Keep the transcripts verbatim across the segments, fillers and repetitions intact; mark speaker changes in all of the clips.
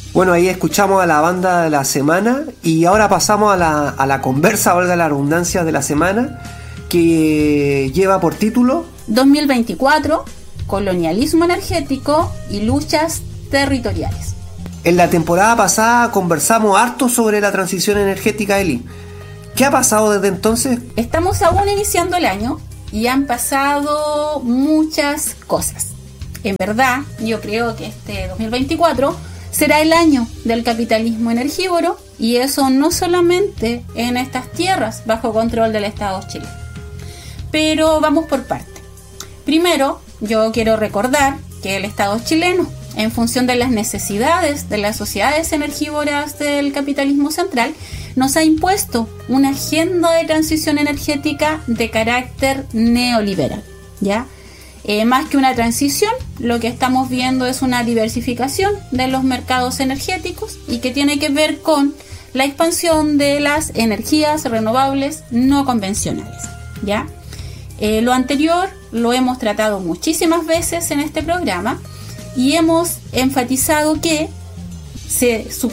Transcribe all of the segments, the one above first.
Speaker 1: Bueno, ahí escuchamos a la banda de la semana y ahora pasamos a la, a la conversa, valga la redundancia, de la semana, que lleva por título
Speaker 2: dos mil veinticuatro, colonialismo energético y luchas territoriales.
Speaker 1: En la temporada pasada conversamos harto sobre la transición energética, Eli. ¿Qué ha pasado desde entonces?
Speaker 2: Estamos aún iniciando el año y han pasado muchas cosas. En verdad, yo creo que este dos mil veinticuatro será el año del capitalismo energívoro, y eso no solamente en estas tierras bajo control del Estado chileno. Pero vamos por parte. Primero, yo quiero recordar que el Estado chileno, en función de las necesidades de las sociedades energívoras del capitalismo central, nos ha impuesto una agenda de transición energética de carácter neoliberal, ¿ya? Eh, más que una transición, lo que estamos viendo es una diversificación de los mercados energéticos y que tiene que ver con la expansión de las energías renovables no convencionales, ¿ya? Eh, lo anterior lo hemos tratado muchísimas veces en este programa y hemos enfatizado que se... Sub,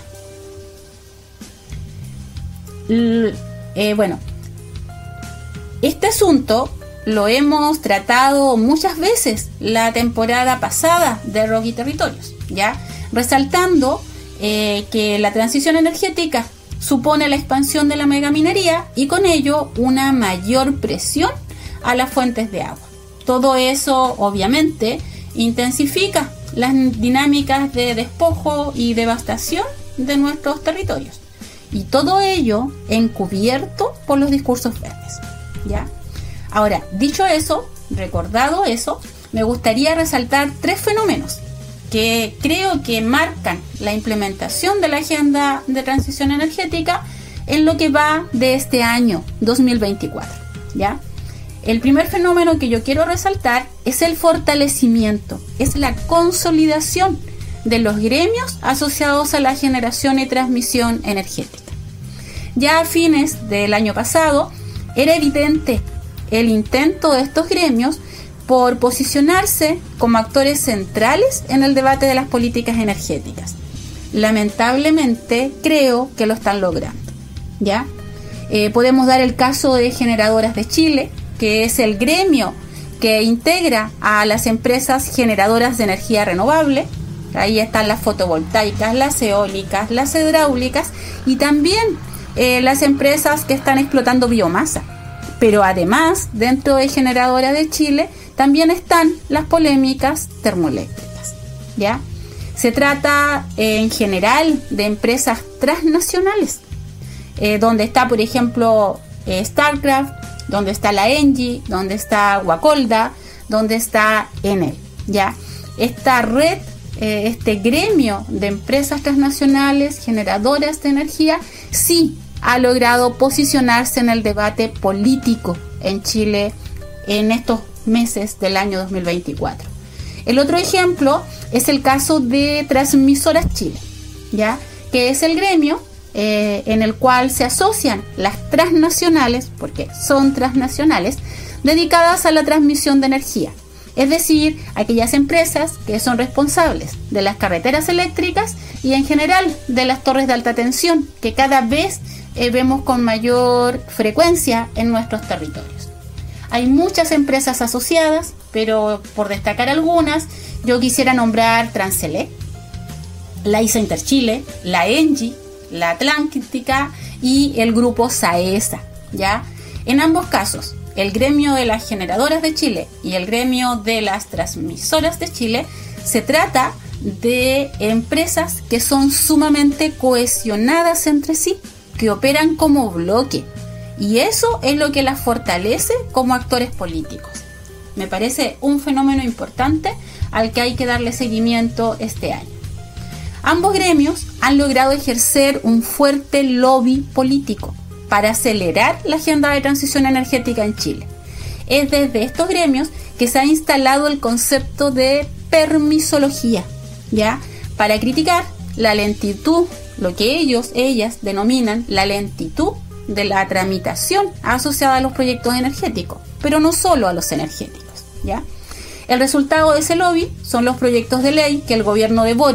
Speaker 2: L, eh, bueno, este asunto lo hemos tratado muchas veces la temporada pasada de Rock y Territorios, ¿ya? Resaltando eh, que la transición energética supone la expansión de la megaminería y con ello una mayor presión a las fuentes de agua. Todo eso, obviamente, intensifica las dinámicas de despojo y devastación de nuestros territorios. Y todo ello encubierto por los discursos verdes, ¿ya? Ahora, dicho eso, recordado eso, me gustaría resaltar tres fenómenos que creo que marcan la implementación de la agenda de transición energética en lo que va de este año dos mil veinticuatro, ¿ya? El primer fenómeno que yo quiero resaltar es el fortalecimiento, es la consolidación de los gremios asociados a la generación y transmisión energética. Ya a fines del año pasado era evidente el intento de estos gremios por posicionarse como actores centrales en el debate de las políticas energéticas. Lamentablemente creo que lo están logrando, ¿ya? Eh, podemos dar el caso de Generadoras de Chile, que es el gremio que integra a las empresas generadoras de energía renovable. Ahí están las fotovoltaicas, las eólicas, las hidráulicas y también eh, las empresas que están explotando biomasa. Pero además, dentro de Generadoras de Chile, también están las polémicas termoeléctricas, ¿ya? Se trata eh, en general de empresas transnacionales, eh, donde está, por ejemplo, eh, Starcraft, donde está la Engie, donde está Guacolda, donde está Enel, ¿ya? Esta red, eh, este gremio de empresas transnacionales generadoras de energía, sí ha logrado posicionarse en el debate político en Chile en estos meses del año dos mil veinticuatro. El otro ejemplo es el caso de Transmisoras Chile, ¿ya? Que es el gremio eh, en el cual se asocian las transnacionales, porque son transnacionales, dedicadas a la transmisión de energía. Es decir, aquellas empresas que son responsables de las carreteras eléctricas y en general de las torres de alta tensión, que cada vez eh, vemos con mayor frecuencia en nuestros territorios. Hay muchas empresas asociadas, pero por destacar algunas, yo quisiera nombrar Transelec, la I S A Interchile, la Engie, la Atlántica y el grupo Saesa, ¿ya? En ambos casos, el gremio de las generadoras de Chile y el gremio de las transmisoras de Chile, se trata de empresas que son sumamente cohesionadas entre sí, que operan como bloque, y eso es lo que las fortalece como actores políticos. Me parece un fenómeno importante al que hay que darle seguimiento este año. Ambos gremios han logrado ejercer un fuerte lobby político para acelerar la agenda de transición energética en Chile. Es desde estos gremios que se ha instalado el concepto de permisología, ¿ya? Para criticar la lentitud, lo que ellos, ellas denominan la lentitud de la tramitación asociada a los proyectos energéticos, pero no solo a los energéticos, ¿ya? El resultado de ese lobby son los proyectos de ley que el gobierno de Boric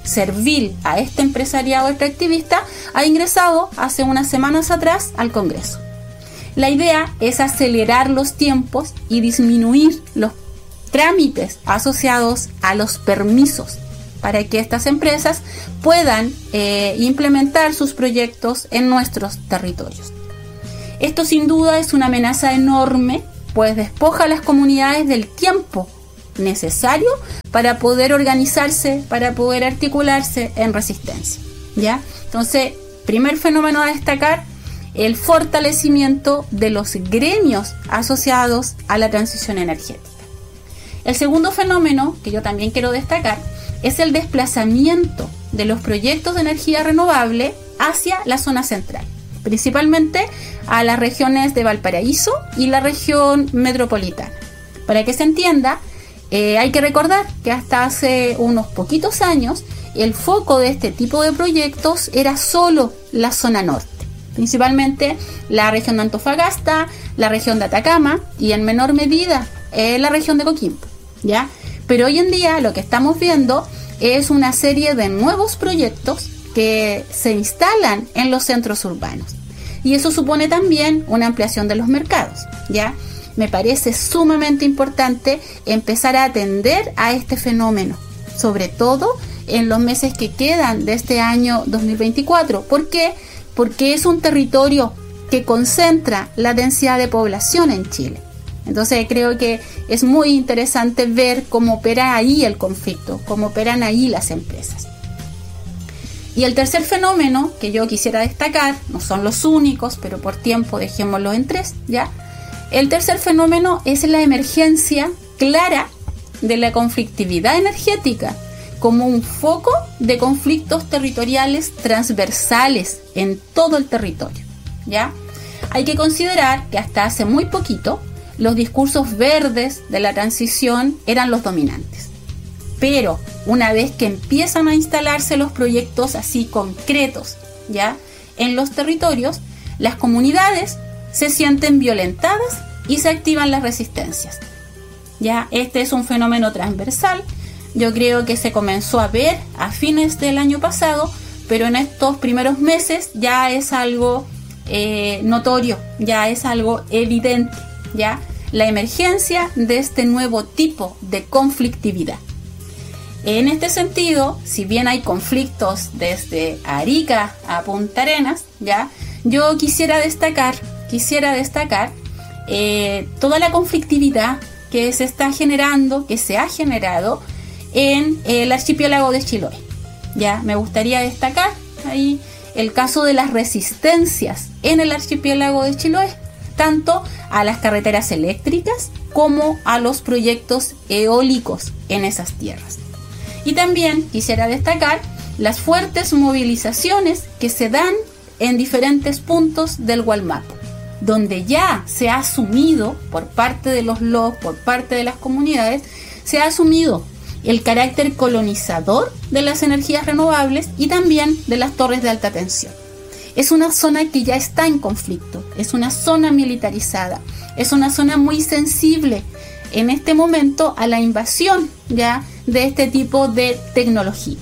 Speaker 2: servil a este empresariado extractivista ha ingresado hace unas semanas atrás al Congreso. La idea es acelerar los tiempos y disminuir los trámites asociados a los permisos para que estas empresas puedan eh, implementar sus proyectos en nuestros territorios. Esto sin duda es una amenaza enorme, pues despoja a las comunidades del tiempo necesario para poder organizarse, para poder articularse en resistencia, ¿ya? Entonces, primer fenómeno a destacar, el fortalecimiento de los gremios asociados a la transición energética. El segundo fenómeno que yo también quiero destacar es el desplazamiento de los proyectos de energía renovable hacia la zona central, principalmente a las regiones de Valparaíso y la región metropolitana. Para que se entienda, eh, hay que recordar que hasta hace unos poquitos años el foco de este tipo de proyectos era solo la zona norte, principalmente la región de Antofagasta, la región de Atacama y en menor medida eh, la región de Coquimbo, ¿ya? Pero hoy en día lo que estamos viendo es una serie de nuevos proyectos que se instalan en los centros urbanos. Y eso supone también una ampliación de los mercados, ¿ya? Me parece sumamente importante empezar a atender a este fenómeno, sobre todo en los meses que quedan de este año dos mil veinticuatro. ¿Por qué? Porque es un territorio que concentra la densidad de población en Chile. Entonces creo que es muy interesante ver cómo opera ahí el conflicto, cómo operan ahí las empresas. Y el tercer fenómeno que yo quisiera destacar, no son los únicos, pero por tiempo dejémoslo en tres, ¿ya? El tercer fenómeno es la emergencia clara de la conflictividad energética como un foco de conflictos territoriales transversales en todo el territorio, ¿ya? Hay que considerar que hasta hace muy poquito los discursos verdes de la transición eran los dominantes. Pero una vez que empiezan a instalarse los proyectos así concretos, ¿ya?, en los territorios, las comunidades se sienten violentadas y se activan las resistencias. Ya, este es un fenómeno transversal. Yo creo que se comenzó a ver a fines del año pasado, pero en estos primeros meses ya es algo eh, notorio, ya es algo evidente, ya la emergencia de este nuevo tipo de conflictividad. En este sentido, si bien hay conflictos desde Arica a Punta Arenas, ya, yo quisiera destacar, quisiera destacar eh, toda la conflictividad que se está generando, que se ha generado en el archipiélago de Chiloé. Ya, me gustaría destacar ahí el caso de las resistencias en el archipiélago de Chiloé, tanto a las carreteras eléctricas como a los proyectos eólicos en esas tierras. Y también quisiera destacar las fuertes movilizaciones que se dan en diferentes puntos del Gualmapu, donde ya se ha asumido por parte de los L O C, por parte de las comunidades, se ha asumido el carácter colonizador de las energías renovables y también de las torres de alta tensión. Es una zona que ya está en conflicto, es una zona militarizada, es una zona muy sensible en este momento a la invasión ya de este tipo de tecnología.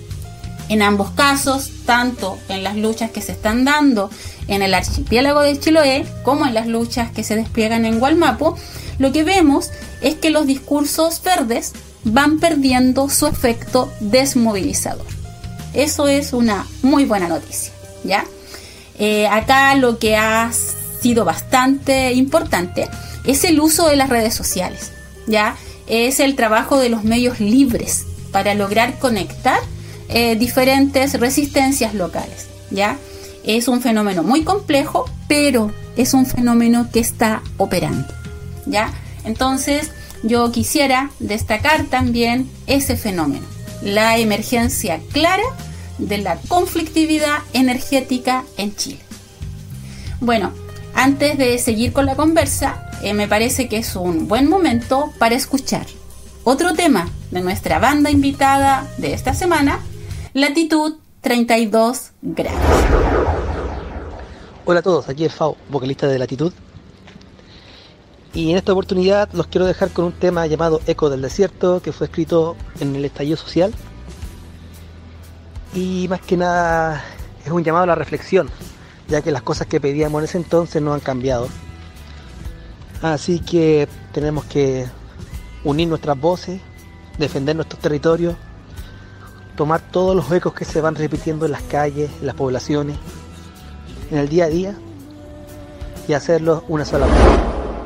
Speaker 2: En ambos casos, tanto en las luchas que se están dando en el archipiélago de Chiloé como en las luchas que se despliegan en Gualmapu, lo que vemos es que los discursos verdes van perdiendo su efecto desmovilizador. Eso es una muy buena noticia, ¿ya? Eh, acá lo que ha sido bastante importante es el uso de las redes sociales, ¿ya? Es el trabajo de los medios libres para lograr conectar eh, diferentes resistencias locales, ¿ya? Es un fenómeno muy complejo, pero es un fenómeno que está operando, ¿ya? Entonces, yo quisiera destacar también ese fenómeno, la emergencia clara de la conflictividad energética en Chile. Bueno, antes de seguir con la conversa, eh, me parece que es un buen momento para escuchar otro tema de nuestra banda invitada de esta semana, Latitud treinta y dos grados.
Speaker 3: Hola a todos, aquí es Fao, vocalista de Latitud. Y en esta oportunidad los quiero dejar con un tema llamado Eco del Desierto, que fue escrito en el estallido social y más que nada es un llamado a la reflexión, ya que las cosas que pedíamos en ese entonces no han cambiado. Así que tenemos que unir nuestras voces, defender nuestros territorios, tomar todos los ecos que se van repitiendo en las calles, en las poblaciones, en el día a día, y hacerlo una sola vez.